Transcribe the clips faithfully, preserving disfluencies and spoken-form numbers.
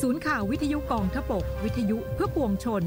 ศูนย์ข่าววิทยุกองทพบกวิทยุเพื่อปวงชน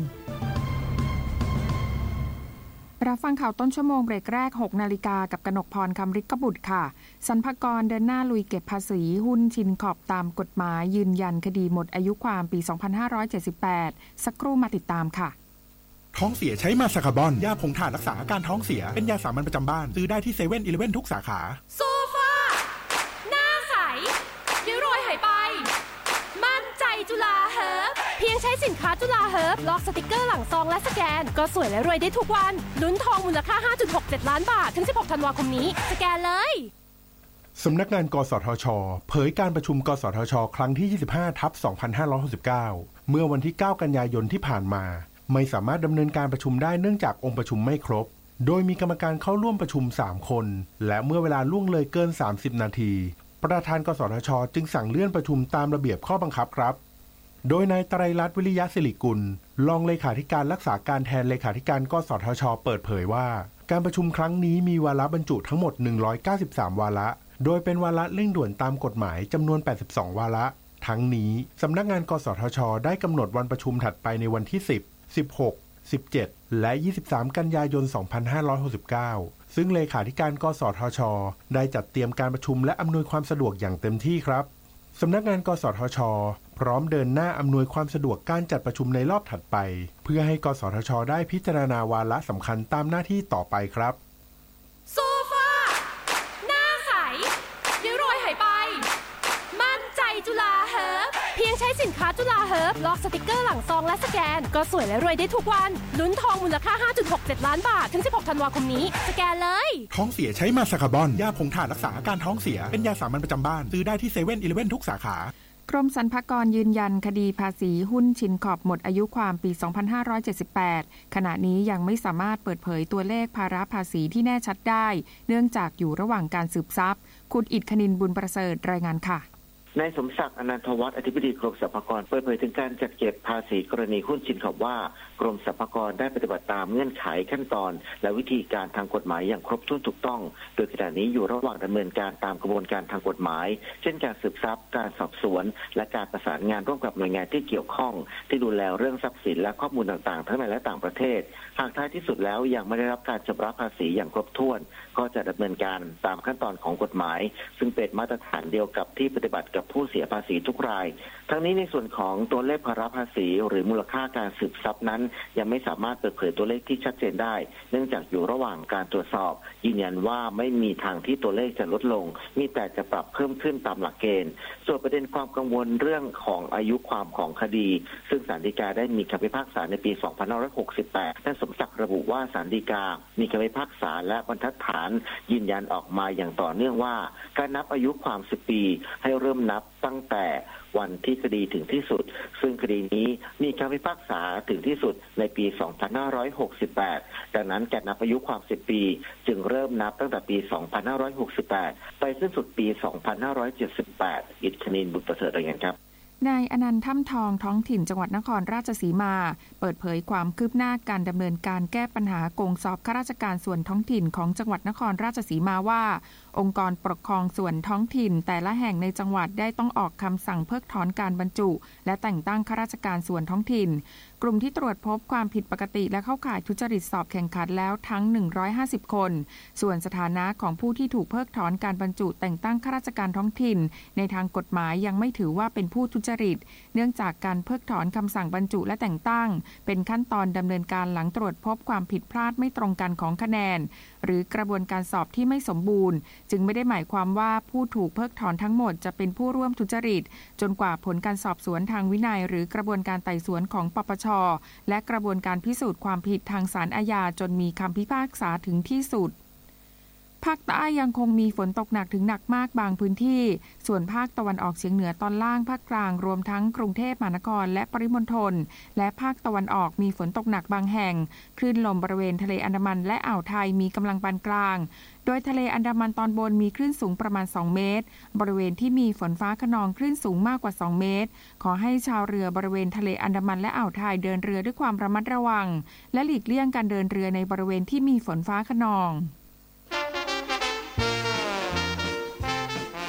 รับฟังข่าวต้นชั่วโมงเบรกแรก หกนาฬิกากับกนกพรคำฤทธิ์กบุตรค่ะสรรพากรเดินหน้าลุยเก็บภาษีหุ้นชินขอบตามกฎหมายยืนยันคดีหมดอายุความปี สองพันห้าร้อยเจ็ดสิบแปด สักครู่มาติดตามค่ะท้องเสียใช้มาซาคาบอนยาผงถ่านรักษาอาการท้องเสียเป็นยาสามัญประจำบ้านซื้อได้ที่เซเว่นอีเลฟเว่นทุกสาขาโซฟาหน้าใสริ้วรอยหายไปมั่นใจจุฬาเฮิร์บเพียงใช้สินค้าจุฬาเฮิร์บลอกสติกเกอร์หลังซองและสแกนก็สวยและรวยได้ทุกวันลุ้นทองมูลค่า ห้าจุดหกเจ็ด ล้านบาทถึงสิบหกธันวาคมนี้สแกนเลยสำนักงานกสทช.เผยการประชุมกสทช.ครั้งที่ ยี่สิบห้า ทับ สองพันห้าร้อยหกสิบเก้า เมื่อวันที่ เก้า กันยายนที่ผ่านมาไม่สามารถดำเนินการประชุมได้เนื่องจากองค์ประชุมไม่ครบโดยมีกรรมการเข้าร่วมประชุมสามคนและเมื่อเวลาล่วงเลยเกินสามสิบนาทีประธานกสทช.จึงสั่งเลื่อนประชุมตามระเบียบข้อบังคับครับโดยนายไตรรัตน์วิริยะศิริกุลรองเลขาธิการรักษาการแทนเลขาธิการกสทช.เปิดเผยว่าการประชุมครั้งนี้มีวาระบรรจุทั้งหมดหนึ่งร้อยเก้าสิบสามวาระโดยเป็นวาระเร่งด่วนตามกฎหมายจำนวนแปดสิบสองวาระทั้งนี้สำนักงานกสทช.ได้กำหนดวันประชุมถัดไปในวันที่สิบ สิบหก สิบเจ็ด และ ยี่สิบสาม กันยายน สองพันห้าร้อยหกสิบเก้า ซึ่งเลขาธิการกสทช.ได้จัดเตรียมการประชุมและอำนวยความสะดวกอย่างเต็มที่ครับสำนักงานกสทช.พร้อมเดินหน้าอำนวยความสะดวกการจัดประชุมในรอบถัดไปเพื่อให้กสทช.ได้พิจารณาวาระสำคัญตามหน้าที่ต่อไปครับโซฟาหน้าใสริ้วรอยหายไปมั่นใจจุฬาเฮิร์บเพียงใช้สินค้าจุฬาเฮิร์บลอกสติกเกอร์หลังซองและสแกนก็สวยและรวยได้ทุกวันลุ้นทองมูลค่า ห้าจุดหกเจ็ด ล้านบาทถึงสิบหกธันวาคมนี้สแกนเลยท้องเสียใช้มาซาคาบอนยาผงถ่านรักษาอาการท้องเสียเป็นยาสามัญประจำบ้านซื้อได้ที่เซเว่นอีเลฟเว่นทุกสาขากรมสรรพากรยืนยันคดีภาษีหุ้นชินขอบหมดอายุความปี สองพันห้าร้อยเจ็ดสิบแปด ขณะนี้ยังไม่สามารถเปิดเผยตัวเลขภาระภาษีที่แน่ชัดได้เนื่องจากอยู่ระหว่างการสืบทรัพย์คุณอิทธิคณินบุญประเสริฐรายงานค่ะนายสมศักดิ์อนันทวัฒน์อธิบดีกรมสรรพากรเปิดเผยถึงการจัดเก็บภาษีกรณีหุ้นชินขอบว่ากรมสรรพากรได้ปฏิบัติตามเงื่อนไขขั้นตอนและวิธีการทางกฎหมายอย่างครบถ้วนถูกต้องโดยขณะนี้อยู่ระหว่างดำเนินการตามกระบวนการทางกฎหมายเช่นการสืบทรัพย์การสอบสวนและการประสานงานร่วมกับหน่วยงานที่เกี่ยวข้องที่ดูแลเรื่องทรัพย์สินและข้อมูลต่างๆทั้งในและต่างประเทศหากท้ายที่สุดแล้วยังไม่ได้รับการชำระภาษีอย่างครบถ้วนก็จะดำเนินการตามขั้นตอนของกฎหมายซึ่งเป็นมาตรฐานเดียวกับที่ปฏิบัติกับผู้เสียภาษีทุกรายทั้งนี้ในส่วนของตัวเลขภาระภาษีหรือมูลค่าการสืบทรัพย์นั้นยังไม่สามารถเปิดเผยตัวเลขที่ชัดเจนได้เนื่องจากอยู่ระหว่างการตรวจสอบยืนยันว่าไม่มีทางที่ตัวเลขจะลดลงมีแต่จะปรับเพิ่มขึ้นตามหลักเกณฑ์ส่วนประเด็นความกังวลเรื่องของอายุความของคดีซึ่งศาลฎีกาได้มีคำพิพากษาในปี สองพันห้าร้อยหกสิบแปด ท่านสมศักดิ์ระบุว่าศาลฎีกามีคำพิพากษาและบรรทัดฐานยืนยันออกมาอย่างต่อเนื่องว่าการนับอายุความสิบปีให้เริ่มนับตั้งแต่วันที่คดีถึงที่สุดซึ่งคดีนี้มีคำพิพากษาถึงที่สุดในปี สองพันห้าร้อยหกสิบแปด ดังนั้นการนับอายุความสิบปีจึงเริ่มนับตั้งแต่ปี สองพันห้าร้อยหกสิบแปด ไปสิ้นสุดปี สองพันห้าร้อยเจ็ดสิบแปด อิทธิคณินบุญประเสริฐรายงานครับนายอนันต์ถ้ำทองท้องถิ่นจังหวัดนครราชสีมาเปิดเผยความคืบหน้าการดำเนินการแก้ปัญหาโกงสอบข้าราชการส่วนท้องถิ่นของจังหวัดนครราชสีมาว่าองค์กรปกครองส่วนท้องถิ่นแต่ละแห่งในจังหวัดได้ต้องออกคำสั่งเพิกถอนการบรรจุและแต่งตั้งข้าราชการส่วนท้องถิ่นกลุ่มที่ตรวจพบความผิดปกติและเข้าข่ายทุจริตสอบแข่งขันแล้วทั้งหนึ่งร้อยห้าสิบคนส่วนสถานะของผู้ที่ถูกเพิกถอนการบรรจุแต่งตั้งข้าราชการท้องถิ่นในทางกฎหมายยังไม่ถือว่าเป็นผู้ทุจริตเนื่องจากการเพิกถอนคำสั่งบรรจุและแต่งตั้งเป็นขั้นตอนดำเนินการหลังตรวจพบความผิดพลาดไม่ตรงกันของคะแนนหรือกระบวนการสอบที่ไม่สมบูรณ์จึงไม่ได้หมายความว่าผู้ถูกเพิกถอนทั้งหมดจะเป็นผู้ร่วมทุจริตจนกว่าผลการสอบสวนทางวินัยหรือกระบวนการไต่สวนของปปช.และกระบวนการพิสูจน์ความผิดทางศาลอาญาจนมีคำพิพากษาถึงที่สุดภาคใต้ยังคงมีฝนตกหนักถึงหนักมากบางพื้นที่ส่วนภาคตะวันออกเฉียงเหนือตอนล่างภาคกลางรวมทั้งกรุงเทพมหานครและปริมณฑลและภาคตะวันออกมีฝนตกหนักบางแห่งคลื่นลมบริเวณทะเลอันดามันและอ่าวไทยมีกำลังปานกลางโดยทะเลอันดามันตอนบนมีคลื่นสูงประมาณสองเมตรบริเวณที่มีฝนฟ้าคะนองคลื่นสูงมากกว่าสองเมตรขอให้ชาวเรือบริเวณทะเลอันดามันและอ่าวไทยเดินเรือด้วยความระมัดระวังและหลีกเลี่ยงการเดินเรือในบริเวณที่มีฝนฟ้าคะนอง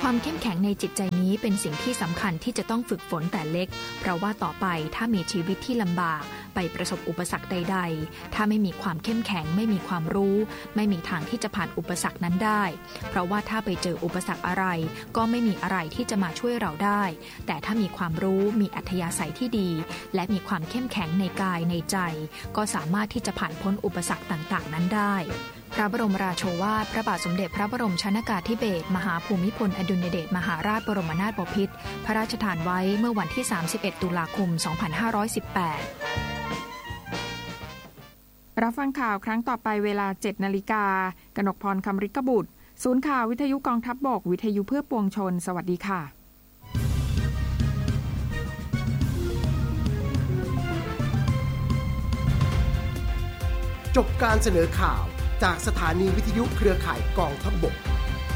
ความเข้มแข็งในจิตใจนี้เป็นสิ่งที่สำคัญที่จะต้องฝึกฝนแต่เล็กเพราะว่าต่อไปถ้ามีชีวิตที่ลำบากไปประสบอุปสรรคใดๆถ้าไม่มีความเข้มแข็งไม่มีความรู้ไม่มีทางที่จะผ่านอุปสรรคนั้นได้เพราะว่าถ้าไปเจออุปสรรคอะไรก็ไม่มีอะไรที่จะมาช่วยเราได้แต่ถ้ามีความรู้มีอัธยาศัยที่ดีและมีความเข้มแข็งในกายในใจก็สามารถที่จะผ่านพ้นอุปสรรคต่างๆนั้นได้พระบรมราโชวาทพระบาทสมเด็จพระบรมชนกาธิเบศรมหาภูมิพลอดุลยเดชมหาราชบรมนาถบพิตรพระราชทานไว้เมื่อวันที่สามสิบเอ็ดตุลาคมสองพันห้าร้อยสิบแปดรับฟังข่าวครั้งต่อไปเวลา เจ็ดนาฬิกากนกพรคำริกบุตรศูนย์ข่าววิทยุกองทัพบกวิทยุเพื่อปวงชนสวัสดีค่ะจบการเสนอข่าวจากสถานีวิทยุเครือข่ายกองทัพบก